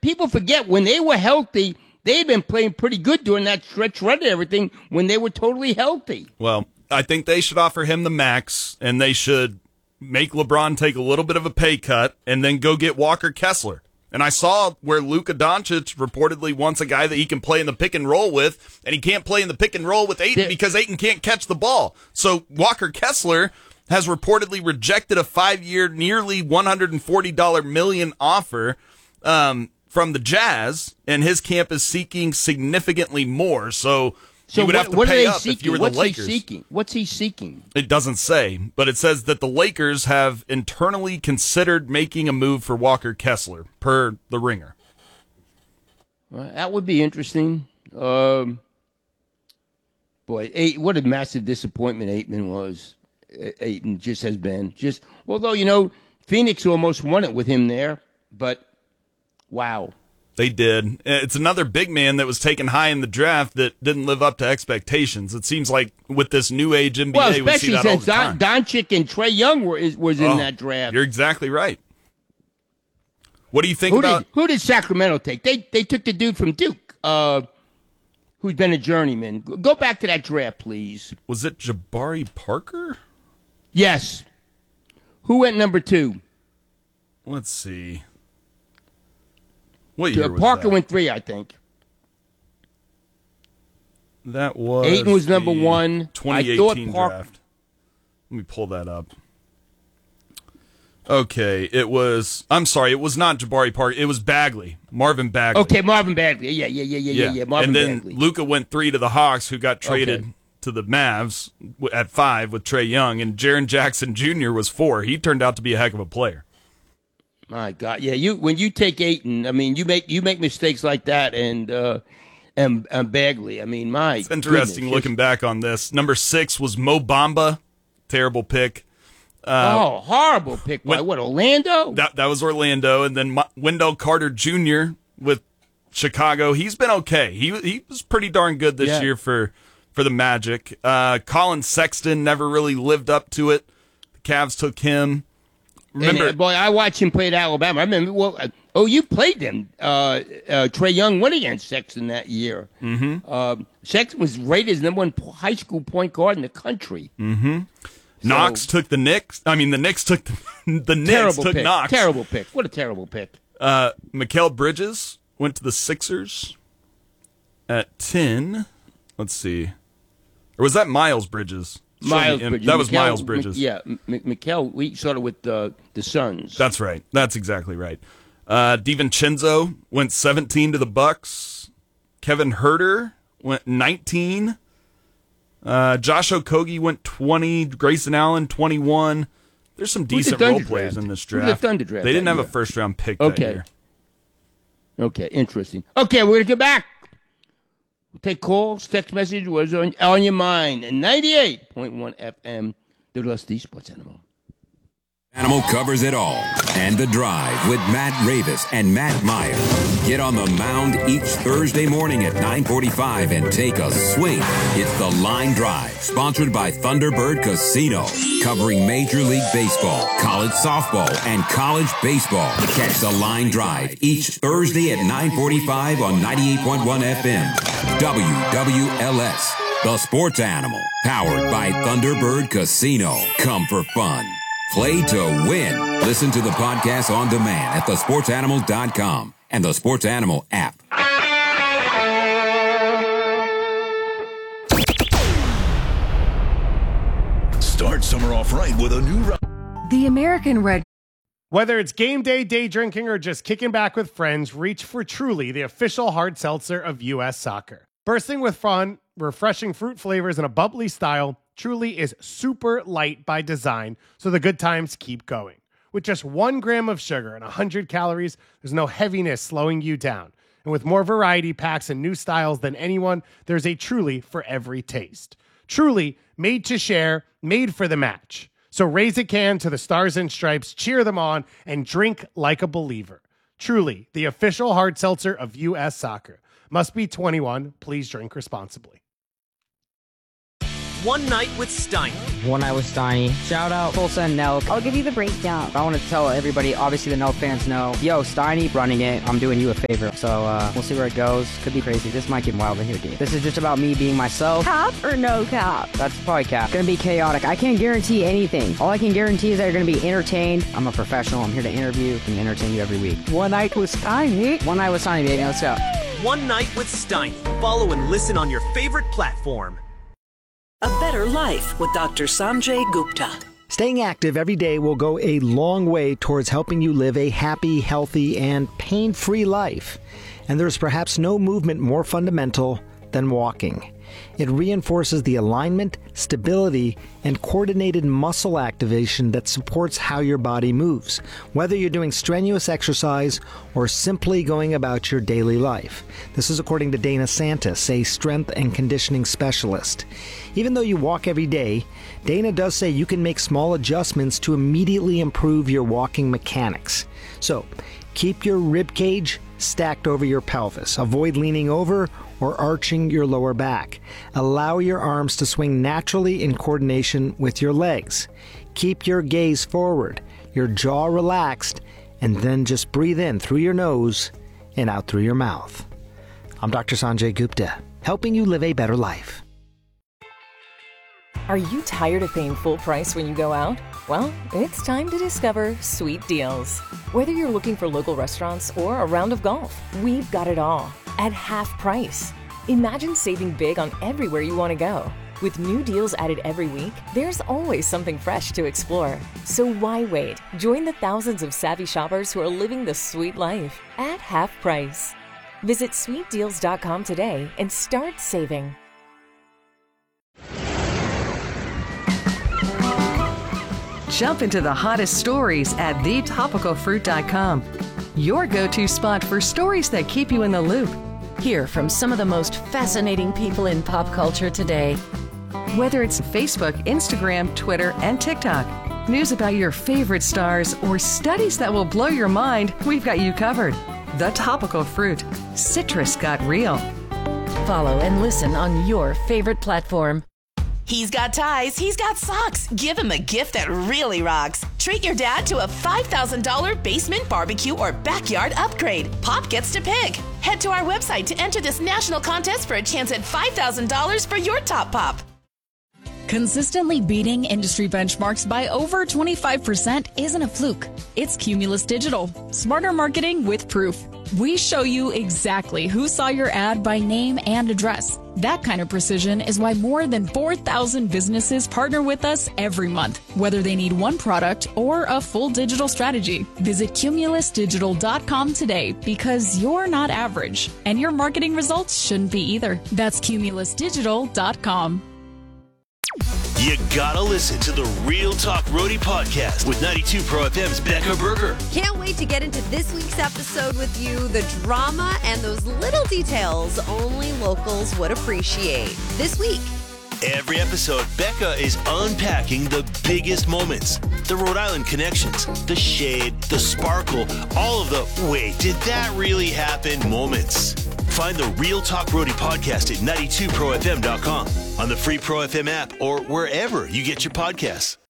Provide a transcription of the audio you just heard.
people forget when they were healthy, they had been playing pretty good during that stretch run and everything when they were totally healthy. Well, I think they should offer him the max, and they should make LeBron take a little bit of a pay cut and then go get Walker Kessler. And I saw where Luka Doncic reportedly wants a guy that he can play in the pick and roll with, and he can't play in the pick and roll with Ayton because Ayton can't catch the ball. So Walker Kessler has reportedly rejected a 5-year, nearly $140 million offer from the Jazz, and his camp is seeking significantly more. So you would have to pay up if you were the Lakers. What's he seeking? It doesn't say, but it says that the Lakers have internally considered making a move for Walker Kessler, per The Ringer. Well, that would be interesting. Boy, what a massive disappointment Ayton was. Ayton just has been. Although, Phoenix almost won it with him there, but wow. They did. It's another big man that was taken high in the draft that didn't live up to expectations. It seems like with this new age NBA, we see that all the time. Especially since Doncic and Trae Young was in that draft. You're exactly right. What do you think about... Who did Sacramento take? They took the dude from Duke, who's been a journeyman. Go back to that draft, please. Was it Jabari Parker? Yes. Who went number 2? Let's see. What year was Parker that? went 3, I think. That was Ayton was number 1. 2018 draft. Let me pull that up. Okay, it was... I'm sorry, it was not Jabari Parker. It was Bagley. Marvin Bagley. Okay, Marvin Bagley. Yeah. Marvin and then Bagley. Luka went 3 to the Hawks, who got traded to the Mavs at 5 with Trae Young, and Jaren Jackson Jr. was 4. He turned out to be a heck of a player. My God, yeah. When you take Ayton, I mean, you make mistakes like that, and Bagley. I mean, it's interesting looking back on this. Number 6 was Mo Bamba, terrible pick. Horrible pick by Orlando? That was Orlando, and then Wendell Carter Jr. with Chicago. He's been okay. He was pretty darn good this year for the Magic. Colin Sexton never really lived up to it. The Cavs took him. Remember, I watched him play at Alabama. I remember. You played them. Trae Young went against Sexton that year. Mm-hmm. Sexton was rated as number 1 high school point guard in the country. Mm-hmm. Knox took the Knicks. I mean, the Knicks took the Knicks took Knox. Terrible pick. What a terrible pick. Mikal Bridges went to the Sixers at 10. Let's see. Or was that Miles Bridges? Bridges. That was Miles Bridges. Mikal, we started with the Suns. That's right. That's exactly right. DiVincenzo went 17 to the Bucks. Kevin Huerter went 19. Josh Okogie went 20. Grayson Allen, 21. There's some decent role players in this draft. Thunder draft? They didn't have a first-round pick that year. Okay, interesting. Okay, we're going to get back. We'll take calls, text message, what's on your mind. And 98.1 FM, the Rusty Sports Animal. Animal covers it all. And The Drive with Matt Ravis and Matt Meyer. Get on the mound each Thursday morning at 9:45 and take a swing. It's The Line Drive, sponsored by Thunderbird Casino. Covering Major League Baseball, college softball, and college baseball. Catch The Line Drive each Thursday at 9:45 on 98.1 FM. WWLS, The Sports Animal. Powered by Thunderbird Casino. Come for fun. Play to win. Listen to the podcast on demand at thesportsanimal.com and the Sports Animal app. Start summer off right with a new The American Red. Whether it's game day, day drinking, or just kicking back with friends, reach for Truly, the official hard seltzer of U.S. Soccer. Bursting with fun, refreshing fruit flavors, and a bubbly style, Truly is super light by design, so the good times keep going. With just 1 gram of sugar and 100 calories, there's no heaviness slowing you down. And with more variety packs and new styles than anyone, there's a Truly for every taste. Truly, made to share, made for the match. So raise a can to the Stars and Stripes, cheer them on, and drink like a believer. Truly, the official hard seltzer of U.S. Soccer. Must be 21. Please drink responsibly. One Night with Steiny. One Night with Steiny. Shout out Tulsa and Nelk. I'll give you the breakdown. I want to tell everybody, obviously the Nelk fans know, yo, Steiny running it, I'm doing you a favor. So we'll see where it goes. Could be crazy. This might get wild in here, dude. This is just about me being myself. Cap or no cap? That's probably cap. Gonna be chaotic. I can't guarantee anything. All I can guarantee is that you're gonna be entertained. I'm a professional. I'm here to interview and entertain you every week. One Night with Steiny. One Night with Steiny, baby. Let's go. One Night with Steiny. Follow and listen on your favorite platform. A Better Life with Dr. Sanjay Gupta. Staying active every day will go a long way towards helping you live a happy, healthy, and pain-free life. And there's perhaps no movement more fundamental than walking. It reinforces the alignment, stability, and coordinated muscle activation that supports how your body moves, whether you're doing strenuous exercise or simply going about your daily life. This is according to Dana Santis, a strength and conditioning specialist. Even though you walk every day, Dana does say you can make small adjustments to immediately improve your walking mechanics. So, keep your rib cage stacked over your pelvis. Avoid leaning over or arching your lower back. Allow your arms to swing naturally in coordination with your legs. Keep your gaze forward, your jaw relaxed, and then just breathe in through your nose and out through your mouth. I'm Dr. Sanjay Gupta, helping you live a better life. Are you tired of paying full price when you go out? Well, it's time to discover Sweet Deals. Whether you're looking for local restaurants or a round of golf, we've got it all at half price. Imagine saving big on everywhere you want to go. With new deals added every week, there's always something fresh to explore. So why wait? Join the thousands of savvy shoppers who are living the sweet life at half price. Visit sweetdeals.com today and start saving. Jump into the hottest stories at thetopicalfruit.com. Your go-to spot for stories that keep you in the loop. Hear from some of the most fascinating people in pop culture today. Whether it's Facebook, Instagram, Twitter, and TikTok, news about your favorite stars, or studies that will blow your mind, we've got you covered. The Topical Fruit. Citrus got real. Follow and listen on your favorite platform. He's got ties, he's got socks. Give him a gift that really rocks. Treat your dad to a $5,000 basement barbecue or backyard upgrade. Pop gets to pick. Head to our website to enter this national contest for a chance at $5,000 for your top pop. Consistently beating industry benchmarks by over 25% isn't a fluke. It's Cumulus Digital. Smarter marketing with proof. We show you exactly who saw your ad by name and address. That kind of precision is why more than 4,000 businesses partner with us every month, whether they need one product or a full digital strategy. Visit cumulusdigital.com today because you're not average, and your marketing results shouldn't be either. That's cumulusdigital.com. You gotta listen to the Real Talk Roadie podcast with 92 Pro FM's Becca Berger. Can't wait to get into this week's episode with you. The drama and those little details only locals would appreciate. This week. Every episode, Becca is unpacking the biggest moments. The Rhode Island connections, the shade, the sparkle, all of the wait, did that really happen moments. Find the Real Talk Roadie podcast at 92profm.com, on the free Pro FM app, or wherever you get your podcasts.